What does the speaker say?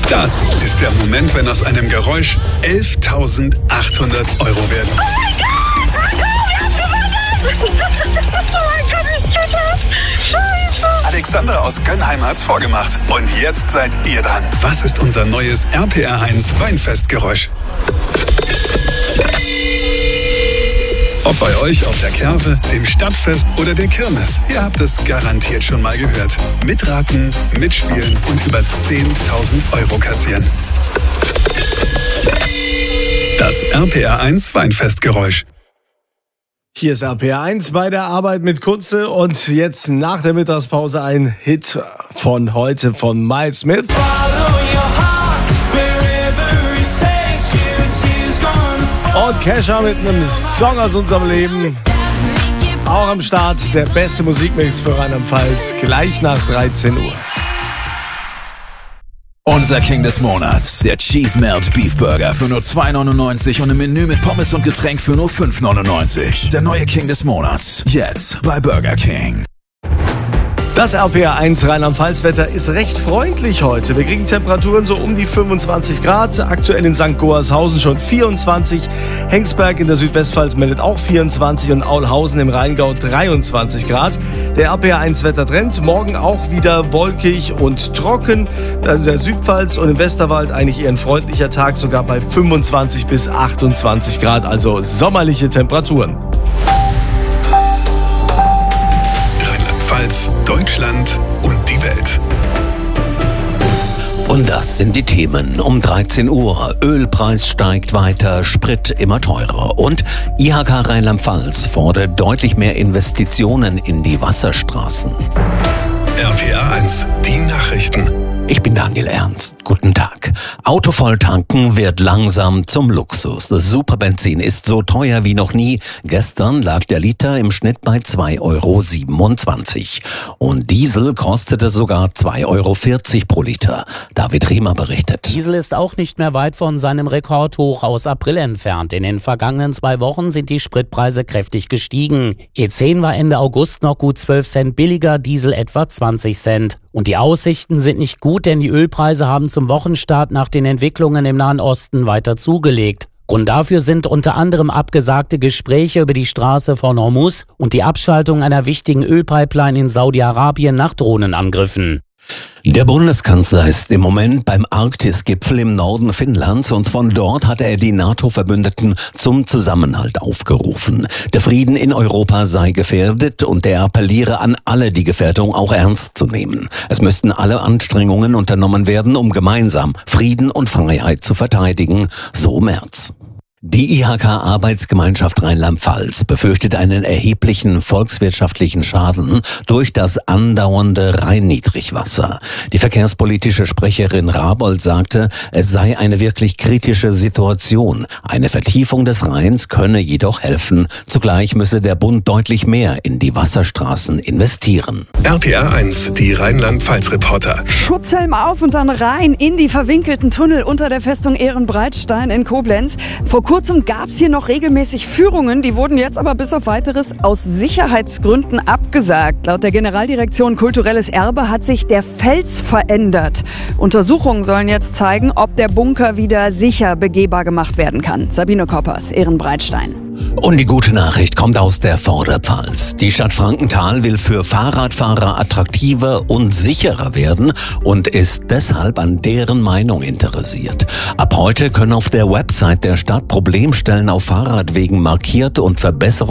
Das ist der Moment, wenn aus einem Geräusch 11.800 Euro werden. Oh mein Gott! Scheiße! Alexandra aus Gönnheim hat's vorgemacht. Und jetzt seid ihr dran. Was ist unser neues RPR1 Weinfestgeräusch? Ob bei euch auf der Kerwe, dem Stadtfest oder der Kirmes. Ihr habt es garantiert schon mal gehört. Mitraten, mitspielen und über 10.000 Euro kassieren. Das RPR1 Weinfestgeräusch. Hier ist RPR1 bei der Arbeit mit Kunze und jetzt nach der Mittagspause ein Hit von heute von Miles Smith. Und Kesha mit einem Song aus unserem Leben. Auch am Start der beste Musikmix für Rheinland-Pfalz, gleich nach 13 Uhr. Unser King des Monats, der Cheese Melt Beef Burger für nur 2,99 und ein Menü mit Pommes und Getränk für nur 5,99. Der neue King des Monats, jetzt bei Burger King. Das RPR1 Rheinland-Pfalz-Wetter ist recht freundlich heute. Wir kriegen Temperaturen so um die 25 Grad. Aktuell in St. Goarshausen schon 24. Hengsberg in der Südwestpfalz meldet auch 24 und Aulhausen im Rheingau 23 Grad. Der RPR1-Wettertrend morgen auch wieder wolkig und trocken. Da ist der Südpfalz und im Westerwald eigentlich eher ein freundlicher Tag, sogar bei 25 bis 28 Grad, also sommerliche Temperaturen. Deutschland und die Welt. Und das sind die Themen um 13 Uhr. Ölpreis steigt weiter, Sprit immer teurer. Und IHK Rheinland-Pfalz fordert deutlich mehr Investitionen in die Wasserstraßen. RPR1, die Nachrichten. Ich bin Daniel Ernst. Guten Tag. Auto volltanken wird langsam zum Luxus. Das Superbenzin ist so teuer wie noch nie. Gestern lag der Liter im Schnitt bei 2,27 €. Und Diesel kostete sogar 2,40 € pro Liter. David Riemer berichtet. Diesel ist auch nicht mehr weit von seinem Rekordhoch aus April entfernt. In den vergangenen 2 Wochen sind die Spritpreise kräftig gestiegen. E10 war Ende August noch gut 12 Cent billiger, Diesel etwa 20 Cent. Und die Aussichten sind nicht gut, denn die Ölpreise haben zum Wochenstart nach den Entwicklungen im Nahen Osten weiter zugelegt. Grund dafür sind unter anderem abgesagte Gespräche über die Straße von Hormuz und die Abschaltung einer wichtigen Ölpipeline in Saudi-Arabien nach Drohnenangriffen. Der Bundeskanzler ist im Moment beim Arktis-Gipfel im Norden Finnlands und von dort hat er die NATO-Verbündeten zum Zusammenhalt aufgerufen. Der Frieden in Europa sei gefährdet und er appelliere an alle, die Gefährdung auch ernst zu nehmen. Es müssten alle Anstrengungen unternommen werden, um gemeinsam Frieden und Freiheit zu verteidigen, so Merz. Die IHK-Arbeitsgemeinschaft Rheinland-Pfalz befürchtet einen erheblichen volkswirtschaftlichen Schaden durch das andauernde Rhein-Niedrigwasser. Die verkehrspolitische Sprecherin Rabold sagte, es sei eine wirklich kritische Situation. Eine Vertiefung des Rheins könne jedoch helfen. Zugleich müsse der Bund deutlich mehr in die Wasserstraßen investieren. RPR1, die Rheinland-Pfalz-Reporter. Schutzhelm auf und dann rein in die verwinkelten Tunnel unter der Festung Ehrenbreitstein in Koblenz. Vor kurzem gab es hier noch regelmäßig Führungen, die wurden jetzt aber bis auf Weiteres aus Sicherheitsgründen abgesagt. Laut der Generaldirektion Kulturelles Erbe hat sich der Fels verändert. Untersuchungen sollen jetzt zeigen, ob der Bunker wieder sicher begehbar gemacht werden kann. Sabine Koppers, Ehrenbreitstein. Und die gute Nachricht kommt aus der Vorderpfalz. Die Stadt Frankenthal will für Fahrradfahrer attraktiver und sicherer werden und ist deshalb an deren Meinung interessiert. Ab heute können auf der Website der Stadt Problemstellen auf Fahrradwegen markiert und Verbesserungen